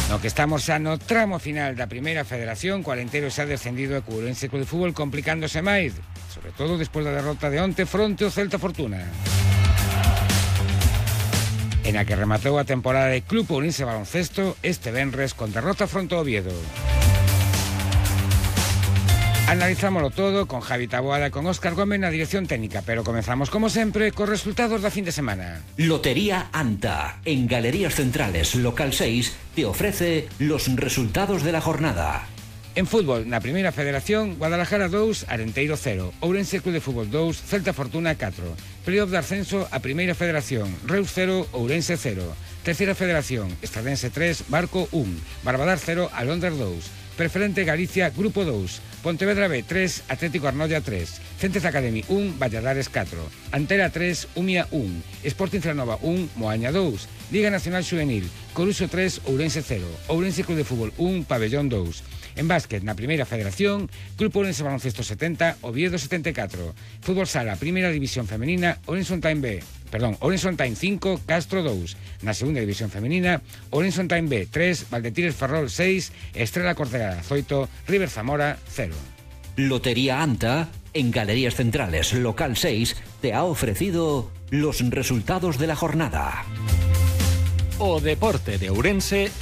No que estamos xa no tramo final da Primeira Federación, co Alenteiro xa descendido e co Ourense Club de Fútbol complicándose máis, sobre todo despois da derrota de onte fronte ao Celta Fortuna, en a que rematou a temporada de Club Ourense Baloncesto este venres con derrota fronte ao Oviedo. Analizámoslo todo con Javi Taboada e con Óscar Gómez na dirección técnica, pero comenzamos como sempre cos resultados da fin de semana. Lotería Anta, en Galerías Centrales, local 6, te ofrece los resultados de la jornada. En fútbol, na Primeira Federación, Guadalajara 2, Arenteiro 0, Ourense Club de Fútbol 2, Celta Fortuna 4, playoff de ascenso a Primeira Federación, Reus 0, Ourense 0, Terceira Federación, Estradense 3, Barco 1, Barbadar 0, Alondra 2, Preferente Galicia, Grupo 2, Pontevedra B 3, Atlético Arnoia 3, Centes Academy 1, Valladares 4, Antera 3, Umia 1, Sporting Celanova 1, Moaña 2, Liga Nacional Juvenil, Coruxo 3, Ourense 0, Ourense Club de Fútbol 1, Pabellón 2. En básquet, na Primeira Federación, Club Ourense Baloncesto 70, Oviedo 74. Fútbol Sala, Primeira División Femenina, Ourense On Time 5, Castro 2. Na Segunda División Femenina, Ourense On Time B 3, Valdetires Ferrol 6, Estrela Cortegada 8, River Zamora 0. Lotería Anta, en Galerías Centrales, local 6, te ha ofrecido los resultados de la jornada. O deporte de Ourense